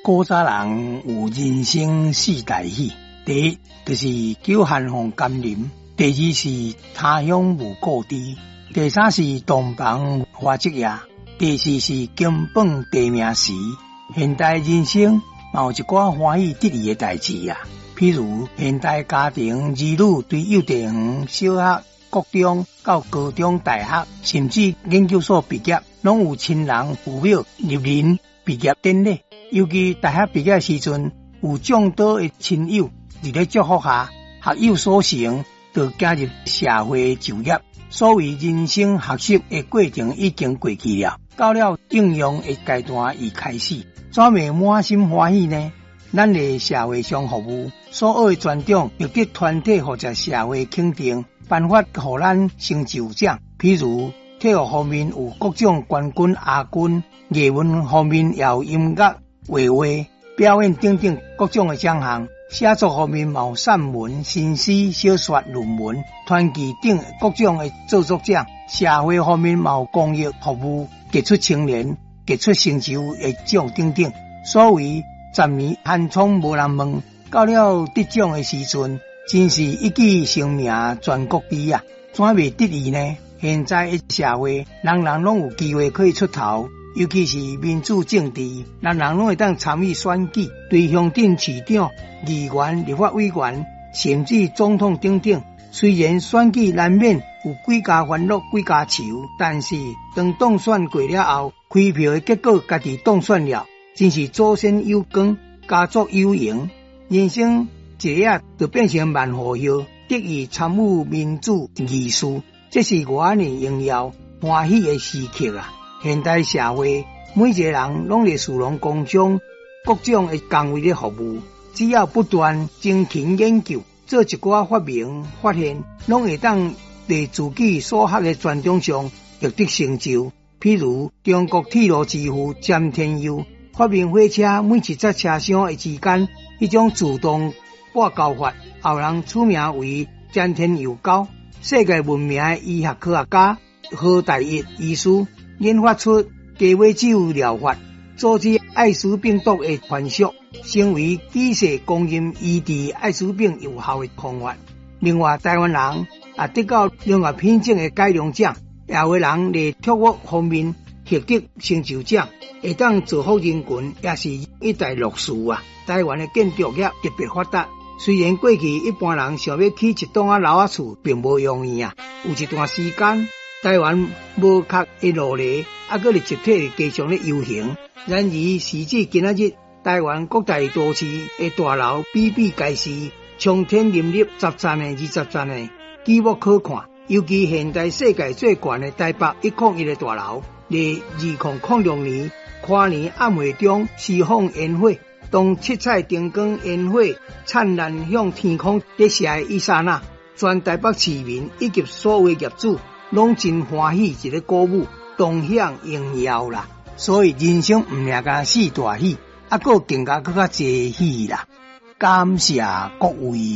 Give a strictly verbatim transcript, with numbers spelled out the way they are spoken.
古早人有人生四大喜，第一就是久旱逢甘霖，第二是他乡无故知，第三是洞房花烛夜，第四是金榜题名时。现代人生也有一寡欢喜得意的代志啊，譬如现代家庭儿女对幼稚园、小学、国中到高中、大学，甚至研究所毕业，拢有亲人父母莅临毕业典礼。尤其大学毕业时阵，有众多的亲友伫咧祝福下，学有所成，就加入社会就业。所谓人生学习的过程已经过去了，到了应用的阶段已开始，怎会满心欢喜呢？咱伫社会上服务，所学的专长又得团体或者社会肯定，颁发予咱成就奖。譬如体育方面有各种冠军、亚军，艺文方面也有音乐、画画、表演等等各种的奖项。写作方面有散文、新诗、小说、论文、传记等各种的著作奖。社会方面有公益服务、杰出青年、杰出成就的奖等等。所谓十年寒窗无人问，到了得奖的时阵，真是一举成名全国知啊！怎袂得意呢？现在的社会，人人拢有机会可以出头，尤其是民主政治，人人拢会当参与选举，对乡镇市长、议员、立法委员，甚至总统等等。虽然选举难免有几家欢乐几家愁，但是当当选过了后，开票的结果家己当选了，真是祖先有功，家族有荣。人生一下就变成万户侯，得以参与民主议事，这是我呢荣耀欢喜的时刻啊！现代社会，每一个人拢在属农工商各种的岗位咧服务，只要不断精勤研究，做一寡发明发现，拢会当在自己所学的专长上获得成就。譬如中国铁路之父詹天佑发明火车每一节车厢的之间一种自动拨交法，后人取名为詹天佑交。世界闻名的医学科学家何大一医师研发出鸡尾酒疗法，阻止艾滋病毒的传输，成为举世公认医治艾滋病有效的方法。另外，台湾人也得到农业品种的改良奖，也有人在畜牧方面获得成就奖，会当造福人群，也是一大乐事啊！台湾的建筑业特别发达。虽然过去一般人想要起一栋啊楼啊厝并无容易啊，有一段时间台湾无壳的路犁啊，搁是集体加上咧游行。然而时至今仔日，台湾各大都市的大楼比比皆是，冲天林立，十层的、二十层的，举目可看。尤其现代世界最悬的台北一零一的大楼，在二零零六年跨年暗暝中释放烟火。当七彩灯光烟火灿烂向天空跌下的一刹那，全台北市民以及所有业主拢真欢喜，一个鼓舞，同享荣耀啦。所以人生唔命甲四大喜，啊，个更加更加济喜啦。感谢各位。